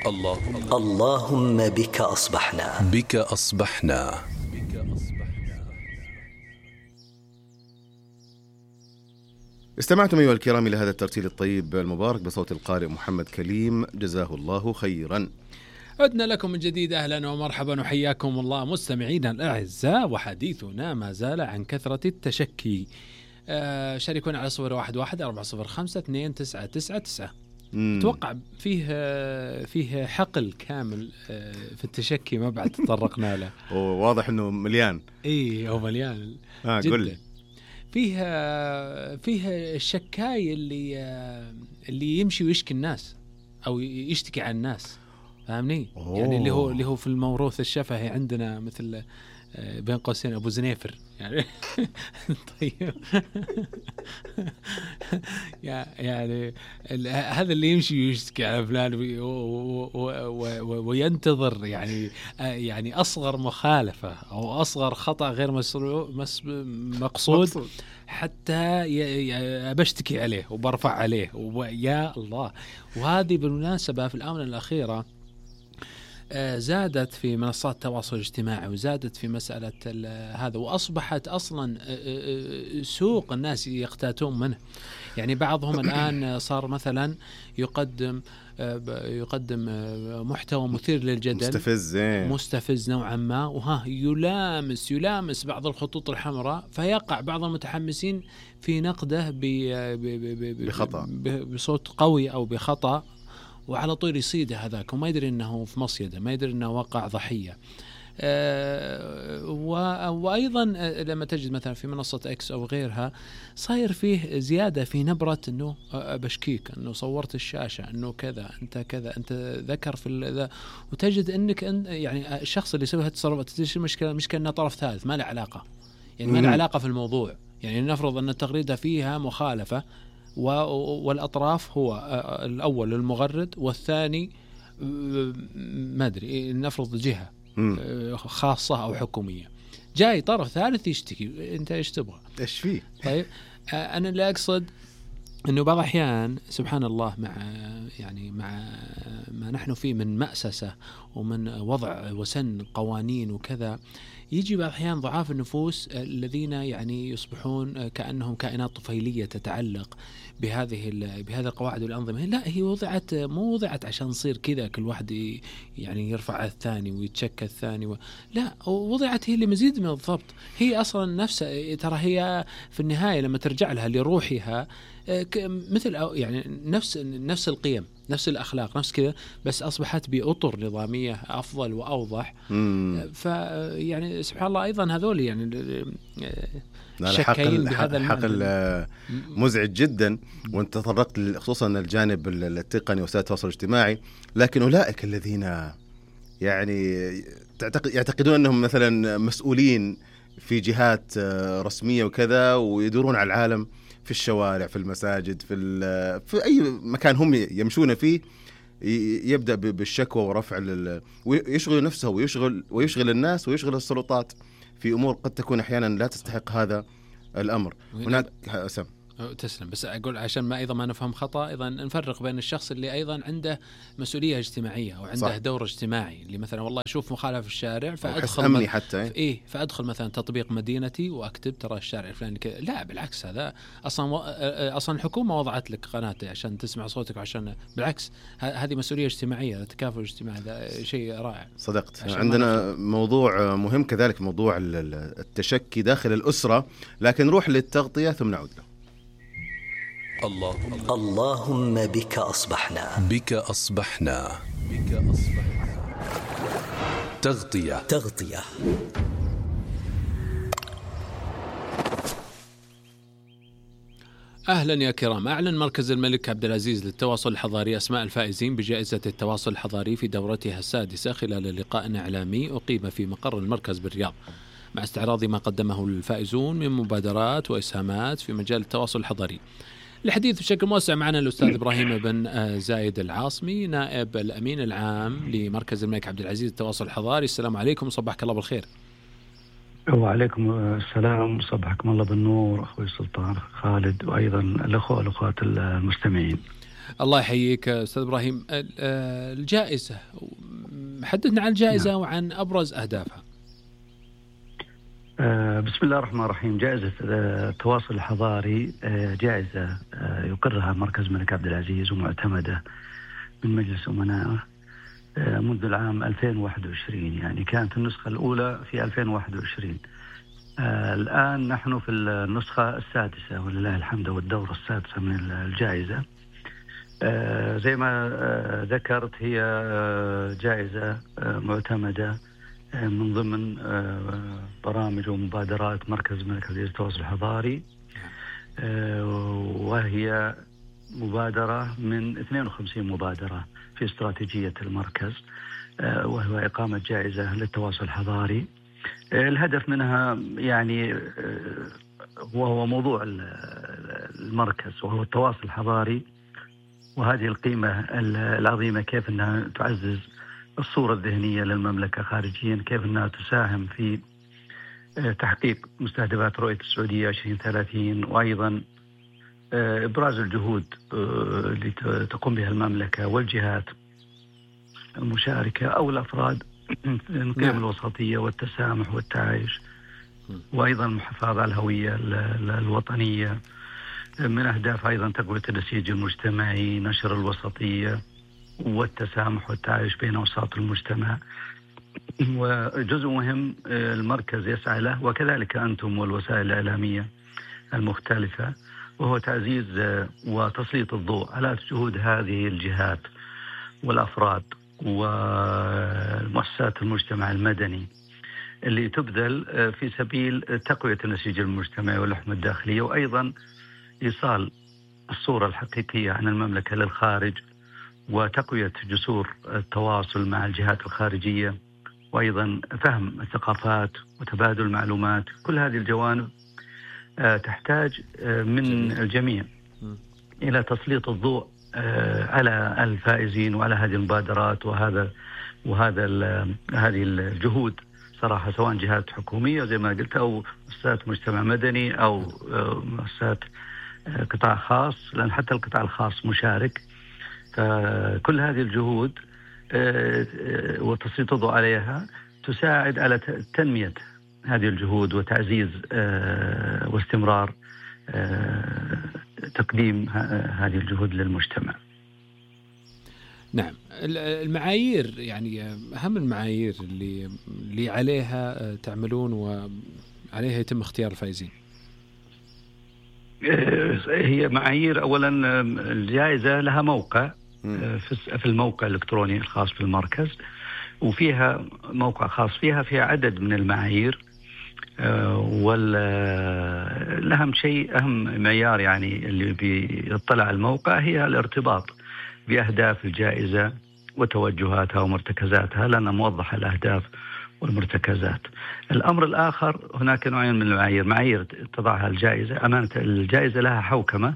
اللهم بك أصبحنا. بك أصبحنا. استمعتم أيها الكرام إلى هذا الترتيل الطيب المبارك بصوت القارئ محمد كليم، جزاه الله خيرا. عدنا لكم من جديد، أهلا ومرحبا وحياكم الله مستمعينا الأعزاء، وحديثنا ما زال عن كثرة التشكي. شاركونا على 0114052999. أتوقع فيه حقل كامل في التشكي ما بعد تطرقنا له. واضح أنه مليان. هو مليان جدا. قل لي. فيه الشكاي اللي يمشي ويشكي الناس أو يشتكي عن الناس، فاهمني؟ يعني اللي هو في الموروث الشفهي عندنا مثل بين قوسين أبو زنيفر يعني. طيب. يعني هذا اللي يمشي ويشتكي على فلان وينتظر يعني أصغر مخالفة أو أصغر خطأ غير مقصود حتى بشتكي عليه وبرفع عليه ويا الله. وهذه بالمناسبة في الآونة الأخيرة زادت في منصات التواصل الاجتماعي، وزادت في مسألة هذا، وأصبحت أصلا سوق الناس يقتاتون منه. يعني بعضهم الآن صار مثلا يقدم محتوى مثير للجدل، مستفز نوعا ما، يلامس بعض الخطوط الحمراء، فيقع بعض المتحمسين في نقده بخطأ، بصوت قوي أو بخطأ، وعلى طول يصيده هذاك وما يدري أنه في مصيدة، ما يدري أنه وقع ضحية. وأيضا لما تجد مثلا في منصة إكس أو غيرها صاير فيه زيادة في نبرة أنه بشكيك، أنه صورت الشاشة، أنه كذا أنت كذا أنت ذكر في ذا، وتجد أنك يعني الشخص اللي يسوي هالتصرفات تجد المشكلة أنه طرف ثالث ما له علاقة، يعني ما له علاقة في الموضوع. يعني نفرض أن التغريدة فيها مخالفة والأطراف هو الأول المغرد والثاني ما أدري نفرض جهة خاصة أو حكومية، جاي طرف ثالث يشتكي، أنت إيش تبغى؟ إيش فيه؟ طيب أنا اللي أقصد أنه بعض الأحيان سبحان الله مع ما نحن فيه من مأسسة ومن وضع وسن قوانين وكذا، يجي بعض الأحيان ضعاف النفوس الذين يعني يصبحون كأنهم كائنات طفيلية تتعلق بهذه القواعد والأنظمة. لا، هي مو وضعت عشان نصير كذا كل واحد يعني يرفع الثاني ويتشكى الثاني لا، وضعت هي لمزيد من الضبط. هي أصلا نفسها ترى هي في النهاية لما ترجع لها لروحها مثل يعني نفس القيم، نفس الأخلاق، نفس كذا، بس أصبحت بأطر نظامية أفضل وأوضح. فيعني سبحان الله أيضا هذول يعني شكاين بهذا الحقل مزعج جدا. وانت تطرقت خصوصا الجانب التقني وسائل التواصل الاجتماعي، لكن أولئك الذين يعني يعتقدون أنهم مثلا مسؤولين في رسمية وكذا، ويدورون على العالم في الشوارع، في المساجد، في أي مكان هم يمشون فيه، يبدأ بالشكوى ورفع ويشغل نفسه ويشغل الناس ويشغل السلطات في أمور قد تكون أحيانا لا تستحق هذا الأمر. هناك تسلم، بس أقول عشان ما أيضا ما نفهم خطأ، أيضا نفرق بين الشخص اللي أيضا عنده مسؤولية اجتماعية أو عنده صح. دور اجتماعي، اللي مثلا والله أشوف مخالفة في الشارع فأدخل حتى فأدخل مثلا تطبيق مدينتي وأكتب ترى الشارع الفلاني كذا. لا بالعكس، هذا أصلا الحكومة وضعت لك قناة عشان تسمع صوتك، وعشان بالعكس هذه مسؤولية اجتماعية، تكافل اجتماعي، هذا شيء رائع. صدقت. عندنا موضوع مهم كذلك، موضوع التشكي داخل الأسرة، لكن نروح للتغطية ثم نعود له. اللهم بك أصبحنا. بك أصبحنا. تغطية. أهلا يا كرام. أعلن مركز الملك عبد العزيز للتواصل الحضاري أسماء الفائزين بجائزة التواصل الحضاري في دورتها السادسة خلال لقاء إعلامي أقيم في مقر المركز بالرياض، مع استعراض ما قدمه الفائزون من مبادرات وإسهامات في مجال التواصل الحضاري. الحديث بشكل موسع معنا الأستاذ إبراهيم بن زايد العاصمي، نائب الأمين العام لمركز الملك عبد العزيز للتواصل الحضاري. السلام عليكم وصبحك الله بالخير. وعليكم السلام، صبحكم الله بالنور أخوي السلطان خالد، وأيضا الأخوة والأخوات المستمعين. الله يحييك أستاذ إبراهيم. الجائزة، حدثنا عن الجائزة وعن أبرز أهدافها. بسم الله الرحمن الرحيم. جائزة التواصل الحضاري جائزة يقرها مركز الملك عبد العزيز ومعتمدة من مجلس أمنائه منذ العام 2021. يعني كانت النسخة الأولى في 2021. الآن نحن في النسخة السادسة ولله الحمد، والدورة السادسة من الجائزة. زي ما ذكرت، هي جائزة معتمدة من ضمن برامج ومبادرات مركز الملك عبد العزيز للتواصل الحضاري، وهي مبادرة من 52 مبادرة في استراتيجية المركز، وهو إقامة جائزة للتواصل الحضاري. الهدف منها يعني وهو موضوع المركز، وهو التواصل الحضاري، وهذه القيمة العظيمة كيف أنها تعزز الصورة الذهنية للمملكة خارجيا، كيف أنها تساهم في تحقيق مستهدفات رؤية السعودية 2030، وأيضا إبراز الجهود اللي تقوم بها المملكة والجهات المشاركة أو الأفراد من قيم الوسطية والتسامح والتعايش، وأيضا المحافظة على الهوية الوطنية. من أهداف أيضا تقوية النسيج المجتمعي، نشر الوسطية والتسامح والتعايش بين أوساط المجتمع. وجزء مهم المركز يسعى له، وكذلك أنتم والوسائل الإعلامية المختلفة، وهو تعزيز وتسليط الضوء على جهود هذه الجهات والأفراد ومؤسسات المجتمع المدني اللي تبذل في سبيل تقوية النسيج المجتمعي واللحمة الداخلية، وأيضا إيصال الصورة الحقيقية عن المملكة للخارج، وتقوية جسور التواصل مع الجهات الخارجية، وأيضا فهم الثقافات وتبادل المعلومات. كل هذه الجوانب تحتاج من الجميع إلى تسليط الضوء على الفائزين وعلى هذه المبادرات هذه الجهود صراحة، سواء جهات حكومية زي ما قلت أو مؤسسات مجتمع مدني أو مؤسسات قطاع خاص، لأن حتى القطاع الخاص مشارك. فكل هذه الجهود وتسليط الضوء عليها تساعد على تنمية هذه الجهود وتعزيز واستمرار تقديم هذه الجهود للمجتمع. نعم، المعايير، يعني أهم المعايير اللي عليها تعملون وعليها يتم اختيار الفائزين. هي معايير، أولا الجائزة لها موقع في الموقع الإلكتروني الخاص بالمركز، وفيها موقع خاص فيها عدد من المعايير. أهم معيار يعني اللي بيطلع الموقع هي الارتباط بأهداف الجائزة وتوجهاتها ومرتكزاتها، لأنها موضحة الأهداف والمرتكزات. الأمر الآخر، هناك نوعين من المعايير. معايير تضعها الجائزة، أمانة الجائزة لها حوكمة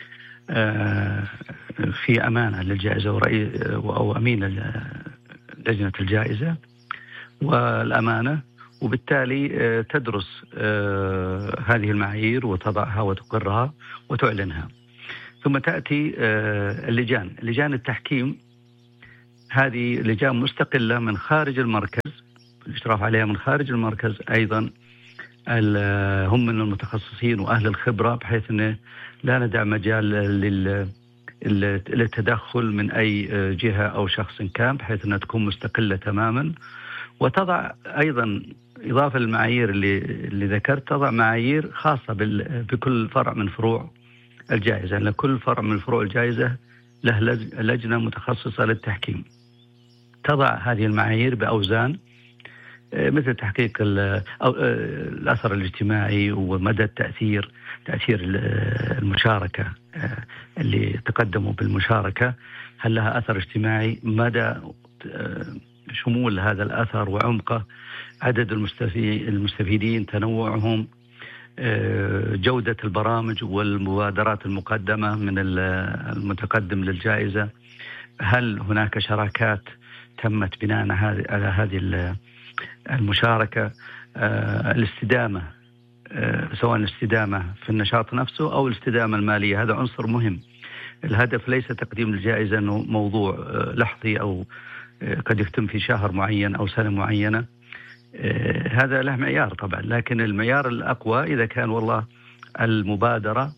في أمانة للجائزة أو أمين لجنة الجائزة والأمانة، وبالتالي تدرس هذه المعايير وتضعها وتقرها وتعلنها. ثم تأتي لجان التحكيم. هذه لجان مستقلة من خارج المركز، الاشراف عليها من خارج المركز أيضا، هم من المتخصصين وأهل الخبرة، بحيث أنه لا ندع مجال للتدخل من أي جهة أو شخص كان، بحيث أنها تكون مستقلة تماما. وتضع أيضا إضافة للمعايير اللي ذكرت، تضع معايير خاصة بكل فرع من فروع الجائزة، لأن كل فرع من فروع الجائزة له لجنة متخصصة للتحكيم تضع هذه المعايير بأوزان، مثل تحقيق الأثر الاجتماعي ومدى تأثير المشاركة اللي تقدموا بالمشاركة، هل لها أثر اجتماعي، مدى شمول هذا الأثر وعمقه، عدد المستفيدين، تنوعهم، جودة البرامج والمبادرات المقدمة من المتقدم للجائزة، هل هناك شراكات تمت بناء على هذه المشاركة، الاستدامة، سواء الاستدامة في النشاط نفسه أو الاستدامة المالية. هذا عنصر مهم الهدف ليس تقديم الجائزة أنه موضوع لحظي أو قد يتم في شهر معين أو سنة معينة، هذا له معيار طبعا، لكن المعيار الأقوى إذا كان والله المبادرة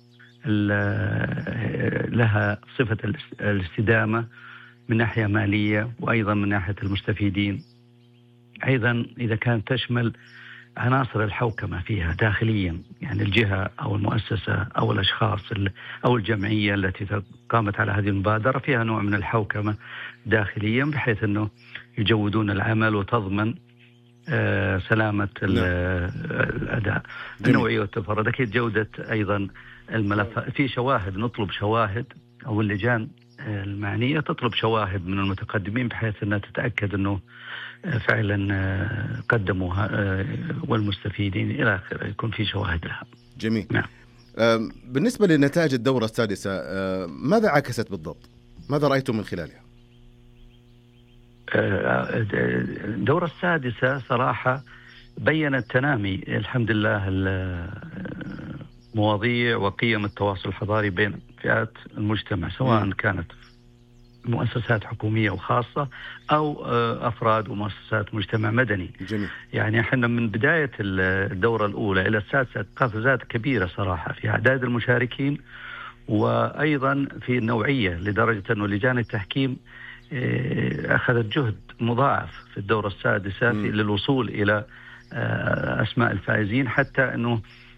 لها صفة الاستدامة من ناحية مالية، وأيضا من ناحية المستفيدين، أيضا إذا كانت تشمل عناصر الحوكمة فيها داخليا، يعني الجهة أو المؤسسة أو الأشخاص أو الجمعية التي قامت على هذه المبادرة فيها نوع من الحوكمة داخليا، بحيث أنه يجودون العمل وتضمن سلامة الأداء. النوعية والتفرد، أكيد جودة أيضا الملف، في شواهد، نطلب شواهد أو اللجان المعنية تطلب شواهد من المتقدمين بحيث أنها تتأكد أنه فعلا قدموا والمستفيدين إلى آخره يكون في شواهد لها. جميل. نعم. بالنسبة لنتائج الدورة السادسة ماذا عكست بالضبط؟ ماذا رأيتم من خلالها؟ الدورة السادسة صراحة بيّنت تنامي الحمد لله مواضيع وقيم التواصل الحضاري بين فئات المجتمع، سواء كانت مؤسسات حكومية وخاصة أو أفراد ومؤسسات مجتمع مدني. جميل. يعني احنا من بداية الدورة الأولى إلى السادسة قفزات كبيرة صراحة في أعداد المشاركين، وأيضا في النوعية، لدرجة أنه لجان التحكيم أخذت جهد مضاعف في الدورة السادسة للوصول إلى أسماء الفائزين، حتى أنه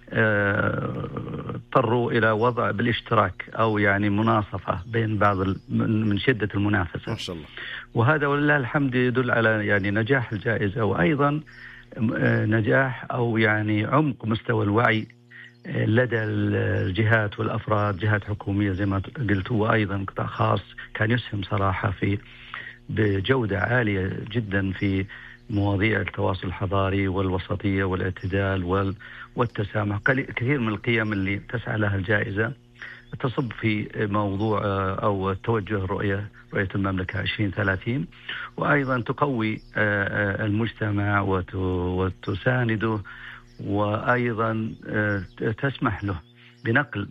اضطروا إلى وضع بالاشتراك أو يعني مناصفة بين بعض من شدة المنافسة. ما شاء الله. وهذا ولله الحمد يدل على يعني نجاح الجائزة، وأيضا نجاح أو يعني عمق مستوى الوعي لدى الجهات والأفراد، جهات حكومية زي ما قلت، وأيضا قطاع خاص كان يسهم صراحة بجودة عالية جدا في مواضيع التواصل الحضاري والوسطية والاعتدال والتسامح. كثير من القيم اللي تسعى لها الجائزة تصب في موضوع أو توجه رؤية المملكة 2030، وأيضا تقوي المجتمع وتسانده، وأيضا تسمح له بنقل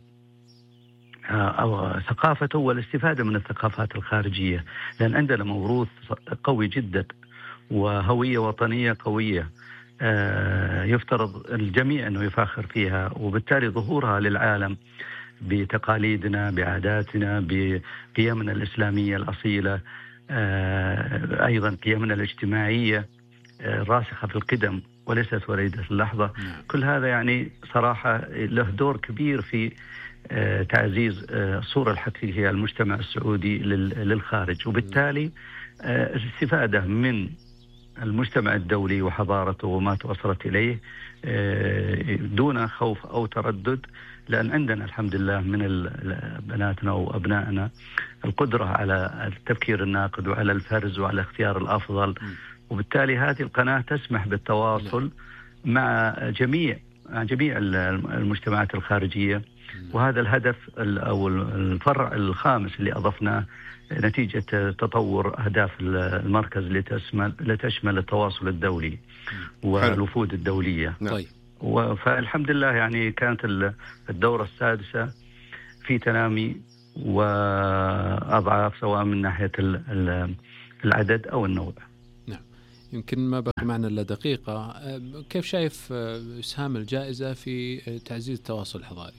أو ثقافته والاستفادة من الثقافات الخارجية، لأن عندنا موروث قوي جدا وهوية وطنية قوية يفترض الجميع أنه يفاخر فيها، وبالتالي ظهورها للعالم بتقاليدنا، بعاداتنا، بقيمنا الإسلامية الأصيلة، أيضا قيمنا الاجتماعية راسخة في القدم وليست وليدة اللحظة. كل هذا يعني صراحة له دور كبير في تعزيز الصورة الحقيقية المجتمع السعودي للخارج، وبالتالي الاستفادة من المجتمع الدولي وحضارته وما توصلت إليه دون خوف أو تردد، لأن عندنا الحمد لله من بناتنا وأبنائنا القدرة على التفكير الناقد وعلى الفرز وعلى اختيار الأفضل، وبالتالي هذه القناة تسمح بالتواصل مع جميع المجتمعات الخارجية. وهذا الهدف أو الفرع الخامس اللي أضفناه نتيجة تطور أهداف المركز اللي تشمل التواصل الدولي والوفود الدولية. طيب. فالحمد لله يعني كانت الدورة السادسة في تنامي وأضعاف، سواء من ناحية العدد أو النوع. نعم. يمكن ما بقي معنا إلا دقيقة، كيف شايف إسهام الجائزة في تعزيز التواصل الحضاري؟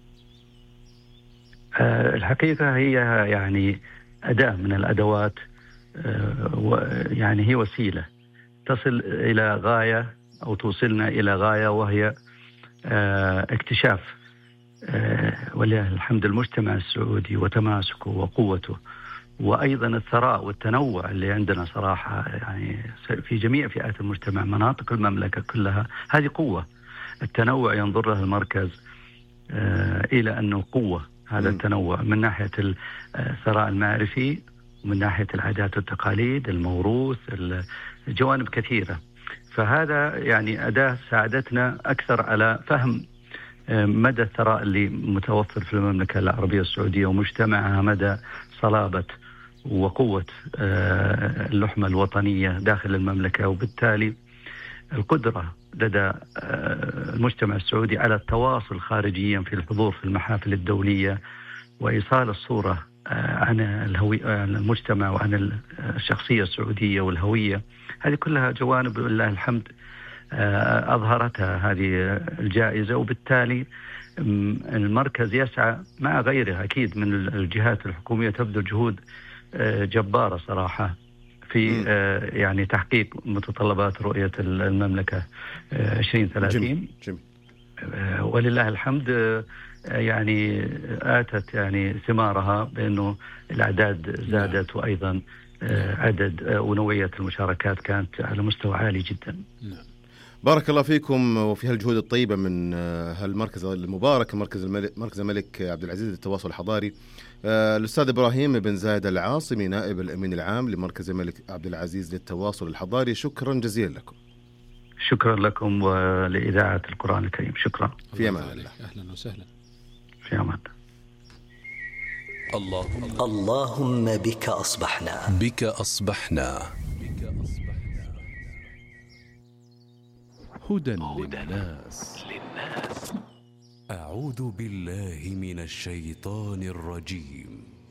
الحقيقة هي يعني أداة من الأدوات، يعني هي وسيلة تصل إلى غاية أو توصلنا إلى غاية، وهي اكتشاف ولله الحمد المجتمع السعودي وتماسكه وقوته، وأيضا الثراء والتنوع اللي عندنا صراحة يعني في جميع فئات المجتمع، مناطق المملكة كلها. هذه قوة، التنوع ينظر له المركز إلى أنه قوة. هذا التنوع من ناحية الثراء المعرفي، ومن ناحية العادات والتقاليد، الموروث، الجوانب كثيرة. فهذا يعني أداة ساعدتنا أكثر على فهم مدى الثراء اللي متوفر في المملكة العربية السعودية ومجتمعها، مدى صلابة وقوة اللحمة الوطنية داخل المملكة، وبالتالي القدرة لدى المجتمع السعودي على التواصل خارجيا في الحضور في المحافل الدولية وإيصال الصورة عن الهوية، عن المجتمع، وعن الشخصية السعودية والهوية. هذه كلها جوانب لله الحمد أظهرتها هذه الجائزة، وبالتالي المركز يسعى مع غيره أكيد من الجهات الحكومية تبذل جهود جبارة صراحة في يعني تحقيق متطلبات رؤية المملكة 2030. ولله الحمد يعني آتت يعني ثمارها، بأنه الأعداد زادت، وأيضا عدد ونوعية المشاركات كانت على مستوى عالي جدا. بارك الله فيكم وفي هالجهود الطيبة من هالمركز المبارك، مركز الملك عبد العزيز للتواصل الحضاري. الأستاذ إبراهيم بن زايد العاصمي نائب الأمين العام لمركز الملك عبد العزيز للتواصل الحضاري، شكرا جزيلا لكم. شكرا لكم ولإذاعة القرآن الكريم. شكرا. في أمان الله. أهلا وسهلا. في أمان. اللهم بك أصبحنا. بك أصبحنا. هدى للناس. أعوذ بالله من الشيطان الرجيم.